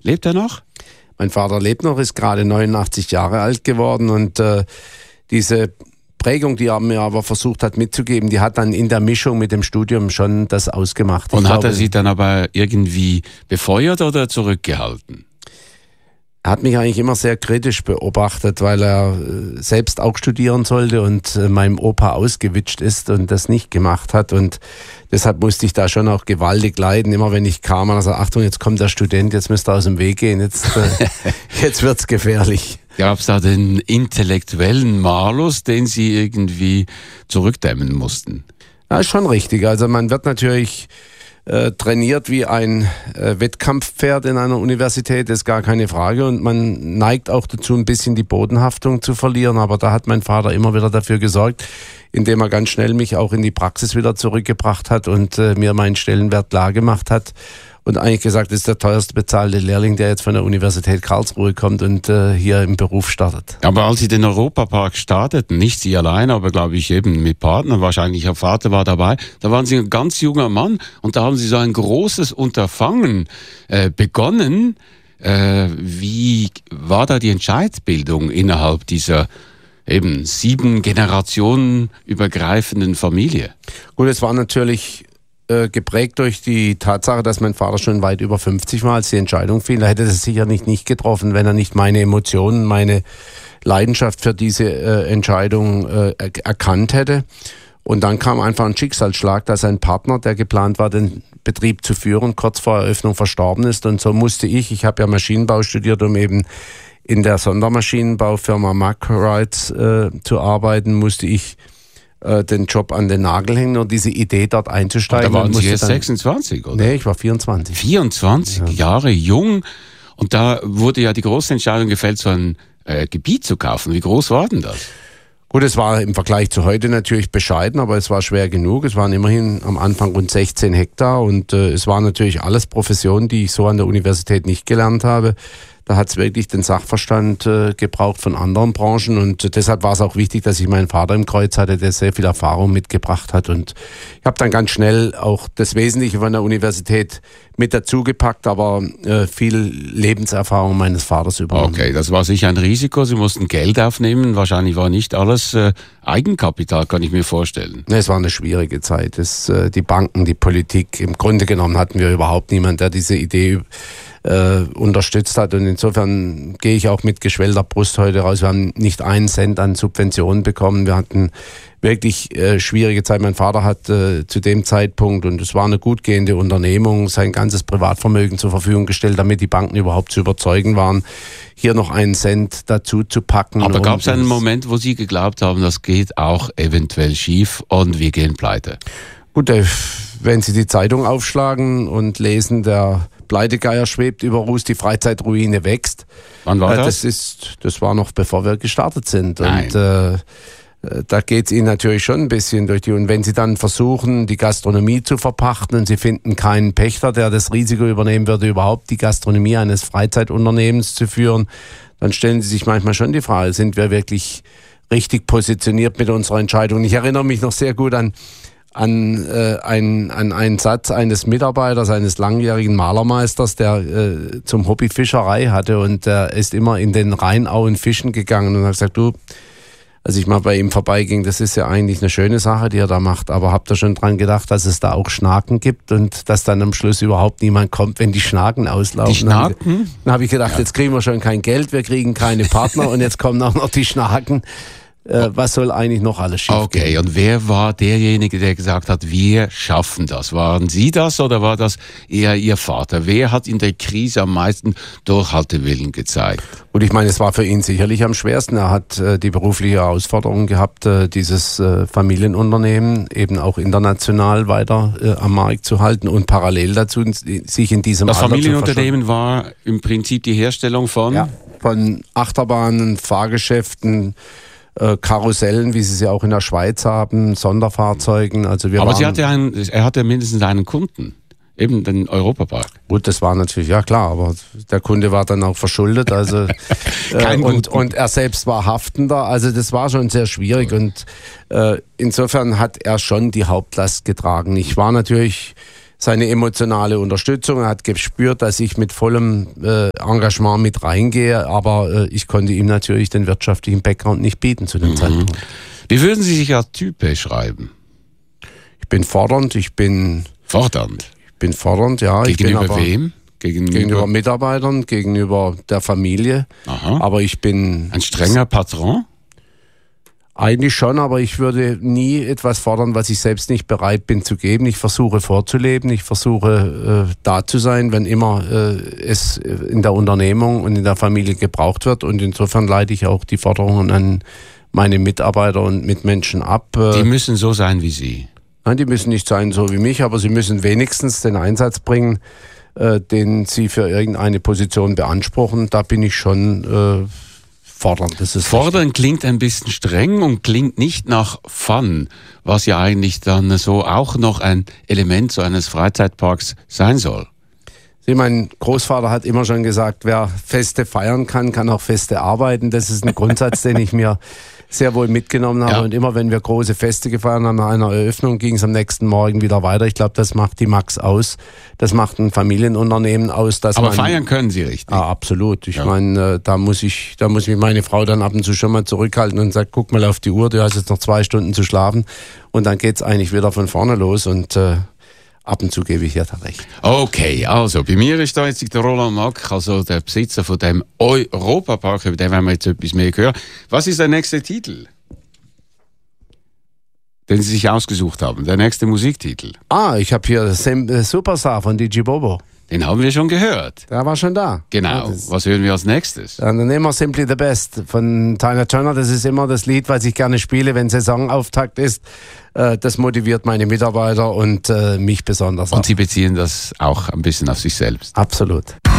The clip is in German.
Lebt er noch? Mein Vater lebt noch, ist gerade 89 Jahre alt geworden und diese Prägung, die er mir aber versucht hat mitzugeben, die hat dann in der Mischung mit dem Studium schon das ausgemacht. Und hat er Sie dann aber irgendwie befeuert oder zurückgehalten? Er hat mich eigentlich immer sehr kritisch beobachtet, weil er selbst auch studieren sollte und meinem Opa ausgewitscht ist und das nicht gemacht hat. Und deshalb musste ich da schon auch gewaltig leiden. Immer wenn ich kam, und er sagte, Achtung, jetzt kommt der Student, jetzt müsst ihr aus dem Weg gehen, jetzt wird's gefährlich. Gab es da den intellektuellen Malus, den Sie irgendwie zurückdämmen mussten? Ja, ist schon richtig. Also man wird natürlich trainiert wie ein Wettkampfpferd in einer Universität, ist gar keine Frage. Und man neigt auch dazu, ein bisschen die Bodenhaftung zu verlieren. Aber da hat mein Vater immer wieder dafür gesorgt, indem er ganz schnell mich auch in die Praxis wieder zurückgebracht hat und mir meinen Stellenwert klar gemacht hat. Und eigentlich gesagt, das ist der teuerst bezahlte Lehrling, der jetzt von der Universität Karlsruhe kommt und hier im Beruf startet. Aber als Sie den Europapark starteten, nicht Sie allein, aber glaube ich eben mit Partnern, wahrscheinlich Ihr Vater war dabei, da waren Sie ein ganz junger Mann und da haben Sie so ein großes Unterfangen begonnen. Wie war da die Entscheidungsbildung innerhalb dieser eben 7 Generationen übergreifenden Familie? Gut, es war natürlich geprägt durch die Tatsache, dass mein Vater schon weit über 50 war, als die Entscheidung fiel. Er hätte das sicherlich nicht getroffen, wenn er nicht meine Emotionen, meine Leidenschaft für diese Entscheidung erkannt hätte. Und dann kam einfach ein Schicksalsschlag, dass ein Partner, der geplant war, den Betrieb zu führen, kurz vor Eröffnung verstorben ist. Und so musste ich habe ja Maschinenbau studiert, um eben in der Sondermaschinenbaufirma Macrolite zu arbeiten, musste ich den Job an den Nagel hängen und diese Idee dort einzusteigen. Da waren Sie jetzt 26, oder? Nee, ich war 24. 24 Jahre jung und da wurde ja die große Entscheidung gefällt, so ein Gebiet zu kaufen. Wie groß war denn das? Gut, es war im Vergleich zu heute natürlich bescheiden, aber es war schwer genug. Es waren immerhin am Anfang rund 16 Hektar und es waren natürlich alles Professionen, die ich so an der Universität nicht gelernt habe. Da hat es wirklich den Sachverstand gebraucht von anderen Branchen und deshalb war es auch wichtig, dass ich meinen Vater im Kreuz hatte, der sehr viel Erfahrung mitgebracht hat und ich habe dann ganz schnell auch das Wesentliche von der Universität mit dazugepackt, aber viel Lebenserfahrung meines Vaters übernommen. Okay, das war sicher ein Risiko, Sie mussten Geld aufnehmen, wahrscheinlich war nicht alles Eigenkapital, kann ich mir vorstellen. Es war eine schwierige Zeit, die Banken, die Politik, im Grunde genommen hatten wir überhaupt niemanden, der diese Idee unterstützt hat und insofern gehe ich auch mit geschwellter Brust heute raus. Wir haben nicht einen Cent an Subventionen bekommen. Wir hatten wirklich schwierige Zeit. Mein Vater hat zu dem Zeitpunkt, und es war eine gut gehende Unternehmung, sein ganzes Privatvermögen zur Verfügung gestellt, damit die Banken überhaupt zu überzeugen waren, hier noch einen Cent dazu zu packen. Aber gab es einen Moment, wo Sie geglaubt haben, das geht auch eventuell schief und wir gehen pleite? Gut, wenn Sie die Zeitung aufschlagen und lesen, der Pleitegeier schwebt über Ruß, die Freizeitruine wächst. Wann war das? Das war noch bevor wir gestartet sind. Nein. Und da geht es Ihnen natürlich schon ein bisschen durch die. Und wenn Sie dann versuchen, die Gastronomie zu verpachten und Sie finden keinen Pächter, der das Risiko übernehmen würde, überhaupt die Gastronomie eines Freizeitunternehmens zu führen, dann stellen Sie sich manchmal schon die Frage, sind wir wirklich richtig positioniert mit unserer Entscheidung? Ich erinnere mich noch sehr gut an einen Satz eines Mitarbeiters, eines langjährigen Malermeisters, der zum Hobby Fischerei hatte und der ist immer in den Rheinauen fischen gegangen und hat gesagt, du, als ich mal bei ihm vorbeiging, das ist ja eigentlich eine schöne Sache, die er da macht, aber habt ihr schon dran gedacht, dass es da auch Schnaken gibt und dass dann am Schluss überhaupt niemand kommt, wenn die Schnaken auslaufen? Die Schnaken? Dann habe ich gedacht, Jetzt kriegen wir schon kein Geld, wir kriegen keine Partner und jetzt kommen auch noch die Schnaken. Was soll eigentlich noch alles schief gehen? Okay, und wer war derjenige, der gesagt hat, wir schaffen das? Waren Sie das oder war das eher Ihr Vater? Wer hat in der Krise am meisten Durchhaltewillen gezeigt? Und ich meine, es war für ihn sicherlich am schwersten. Er hat die berufliche Herausforderung gehabt, dieses Familienunternehmen eben auch international weiter am Markt zu halten und parallel dazu sich in diesem Das Alter Familienunternehmen war im Prinzip die Herstellung von Achterbahnen, Fahrgeschäften, Karussellen, wie sie auch in der Schweiz haben, Sonderfahrzeugen. Also er hatte mindestens einen Kunden, eben den Europapark. Gut, das war natürlich, ja klar, aber der Kunde war dann auch verschuldet, also und er selbst war haftender, also das war schon sehr schwierig und insofern hat er schon die Hauptlast getragen. Ich war natürlich seine emotionale Unterstützung. Er hat gespürt, dass ich mit vollem Engagement mit reingehe, aber ich konnte ihm natürlich den wirtschaftlichen Background nicht bieten zu dem Zeitpunkt. Wie würden Sie sich als Typ beschreiben? Ich bin fordernd, Fordernd? Ich bin fordernd, ja. Gegenüber wem? Gegenüber Mitarbeitern, gegenüber der Familie. Aha. Aber ich bin... Ein strenger Patron? Eigentlich schon, aber ich würde nie etwas fordern, was ich selbst nicht bereit bin zu geben. Ich versuche vorzuleben, ich versuche da zu sein, wenn immer es in der Unternehmung und in der Familie gebraucht wird. Und insofern leite ich auch die Forderungen an meine Mitarbeiter und Mitmenschen ab. Die müssen so sein wie Sie? Nein, die müssen nicht sein so wie mich, aber sie müssen wenigstens den Einsatz bringen, den sie für irgendeine Position beanspruchen. Da bin ich schon... fordernd. Das ist fordern richtig. Klingt ein bisschen streng und klingt nicht nach Fun, was ja eigentlich dann so auch noch ein Element so eines Freizeitparks sein soll. Mein Großvater hat immer schon gesagt, wer Feste feiern kann, kann auch Feste arbeiten. Das ist ein Grundsatz, den ich mir sehr wohl mitgenommen habe. Ja. Und immer wenn wir große Feste gefeiert haben, nach einer Eröffnung ging es am nächsten Morgen wieder weiter. Ich glaube, das macht die Max aus. Das macht ein Familienunternehmen aus. Aber feiern können Sie richtig? Ah, absolut. Ich meine, da muss mich meine Frau dann ab und zu schon mal zurückhalten und sagt, guck mal auf die Uhr, du hast jetzt noch 2 Stunden zu schlafen. Und dann geht's eigentlich wieder von vorne los und ab und zu gebe ich ihr da recht. Okay, also bei mir ist da jetzt der Roland Mack, also der Besitzer von dem Europapark, über den werden wir jetzt etwas mehr hören. Was ist der nächste Titel, den Sie sich ausgesucht haben? Der nächste Musiktitel? Ich habe hier Superstar von DJ Bobo. Den haben wir schon gehört. Der war schon da. Genau. Ja, was hören wir als nächstes? Dann nehmen wir Simply the Best von Tina Turner. Das ist immer das Lied, was ich gerne spiele, wenn Saisonauftakt ist. Das motiviert meine Mitarbeiter und mich besonders. Und Sie beziehen das auch ein bisschen auf sich selbst? Absolut.